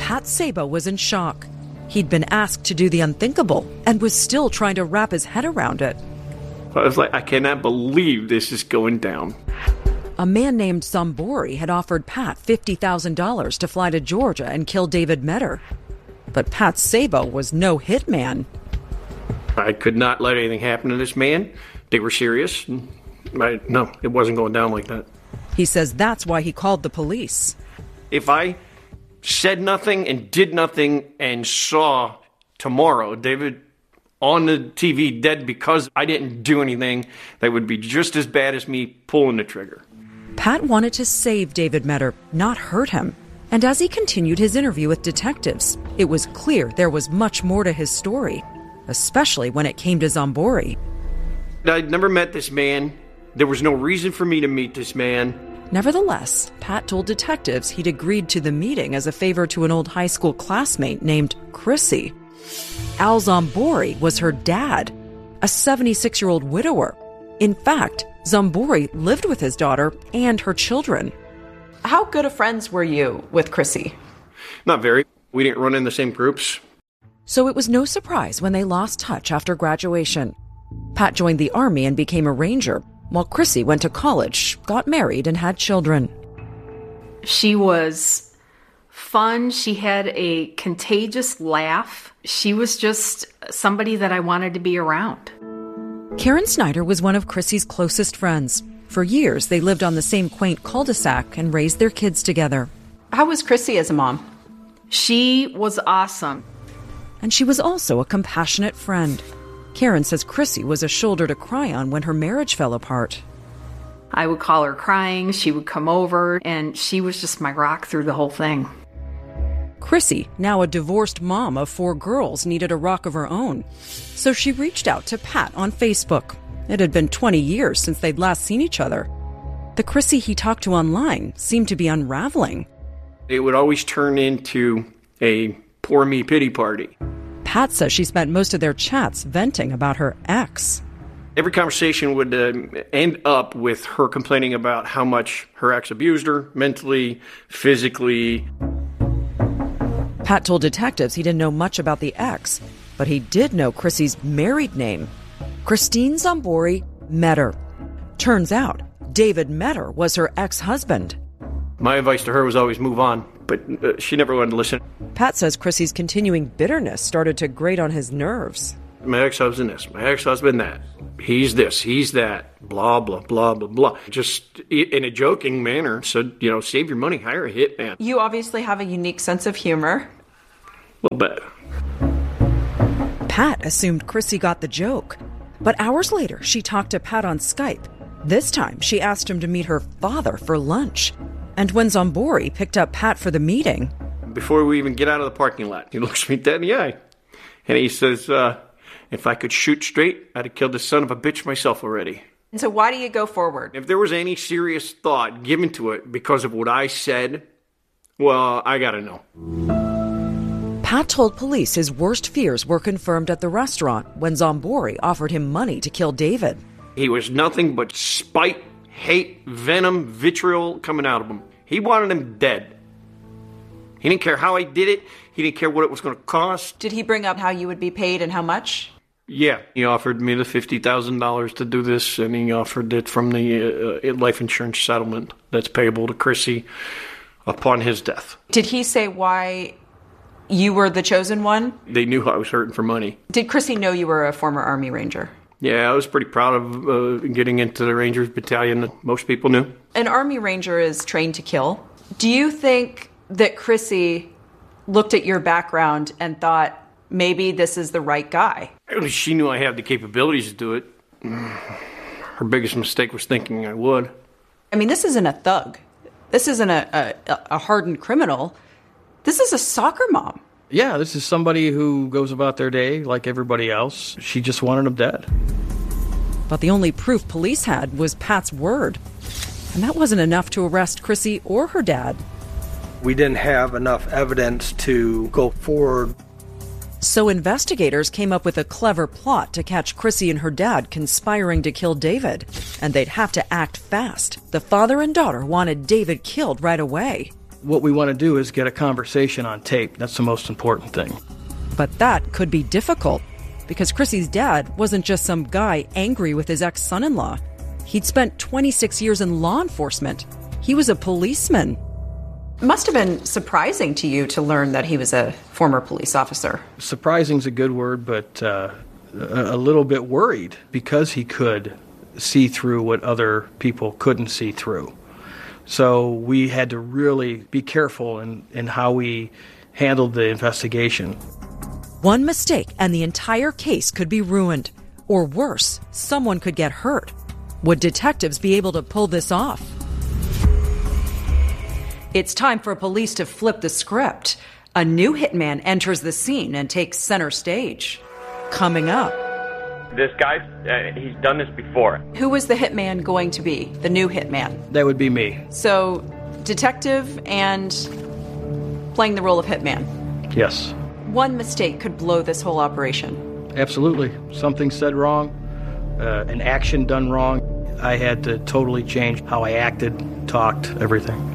Pat Sabo was in shock. He'd been asked to do the unthinkable and was still trying to wrap his head around it. I was like, I cannot believe this is going down. A man named Zambori had offered Pat $50,000 to fly to Georgia and kill David Meador. But Pat Sabo was no hitman. I could not let anything happen to this man. They were serious. No, it wasn't going down like that. He says that's why he called the police. If I said nothing and did nothing and saw tomorrow David on the TV dead because I didn't do anything, that would be just as bad as me pulling the trigger. Pat wanted to save David Meador, not hurt him. And as he continued his interview with detectives, it was clear there was much more to his story, especially when it came to Zambori. I'd never met this man. There was no reason for me to meet this man. Nevertheless, Pat told detectives he'd agreed to the meeting as a favor to an old high school classmate named Chrissy. Al Zambori was her dad, a 76-year-old widower. In fact, Zambori lived with his daughter and her children. How good of friends were you with Chrissy? Not very. We didn't run in the same groups. So it was no surprise when they lost touch after graduation. Pat joined the Army and became a Ranger, while Chrissy went to college, got married, and had children. She was fun. She had a contagious laugh. She was just somebody that I wanted to be around. Karen Snyder was one of Chrissy's closest friends. For years, they lived on the same quaint cul-de-sac and raised their kids together. How was Chrissy as a mom? She was awesome. And she was also a compassionate friend. Karen says Chrissy was a shoulder to cry on when her marriage fell apart. I would call her crying, she would come over, and she was just my rock through the whole thing. Chrissy, now a divorced mom of 4 girls, needed a rock of her own. So she reached out to Pat on Facebook. It had been 20 years since they'd last seen each other. The Chrissy he talked to online seemed to be unraveling. It would always turn into a poor me pity party. Pat says she spent most of their chats venting about her ex. Every conversation would end up with her complaining about how much her ex abused her, mentally, physically. Pat told detectives he didn't know much about the ex, but he did know Chrissy's married name, Christine Zambori Meador. Turns out, David Meador was her ex-husband. My advice to her was always move on, but she never wanted to listen. Pat says Chrissy's continuing bitterness started to grate on his nerves. My ex-husband this, my ex-husband that. He's this, he's that, blah, blah, blah, blah, blah. Just in a joking manner, so, save your money, hire a hitman. You obviously have a unique sense of humor. A little bit. Pat assumed Chrissy got the joke. But hours later, she talked to Pat on Skype. This time, she asked him to meet her father for lunch. And when Zambori picked up Pat for the meeting... Before we even get out of the parking lot, he looks me dead in the eye. And he says, if I could shoot straight, I'd have killed the son of a bitch myself already. And so why do you go forward? If there was any serious thought given to it because of what I said, well, I gotta know. Pat told police his worst fears were confirmed at the restaurant when Zambori offered him money to kill David. He was nothing but spite, hate, venom, vitriol coming out of him. He wanted him dead. He didn't care how I did it. He didn't care what it was going to cost. Did he bring up how you would be paid and how much? Yeah. He offered me the $50,000 to do this, and he offered it from the life insurance settlement that's payable to Chrissy upon his death. Did he say why you were the chosen one? They knew I was hurting for money. Did Chrissy know you were a former Army Ranger? Yeah, I was pretty proud of getting into the Rangers battalion. Most people knew. An Army Ranger is trained to kill. Do you think that Chrissy looked at your background and thought, maybe this is the right guy? She knew I had the capabilities to do it. Her biggest mistake was thinking I would. I mean, this isn't a thug. This isn't a hardened criminal. This is a soccer mom. Yeah, this is somebody who goes about their day like everybody else. She just wanted him dead. But the only proof police had was Pat's word. And that wasn't enough to arrest Chrissy or her dad. We didn't have enough evidence to go forward. So investigators came up with a clever plot to catch Chrissy and her dad conspiring to kill David. And they'd have to act fast. The father and daughter wanted David killed right away. What we want to do is get a conversation on tape. That's the most important thing. But that could be difficult because Chrissy's dad wasn't just some guy angry with his ex-son-in-law. He'd spent 26 years in law enforcement. He was a policeman. It must have been surprising to you to learn that he was a former police officer. Surprising's a good word, but a little bit worried because he could see through what other people couldn't see through. So we had to really be careful in how we handled the investigation. One mistake and the entire case could be ruined. Or worse, someone could get hurt. Would detectives be able to pull this off? It's time for police to flip the script. A new hitman enters the scene and takes center stage. Coming up. This guy, he's done this before. Who was the hitman going to be? The new hitman? That would be me. So, detective and playing the role of hitman. Yes. One mistake could blow this whole operation. Absolutely. Something said wrong, an action done wrong. I had to totally change how I acted, talked, everything.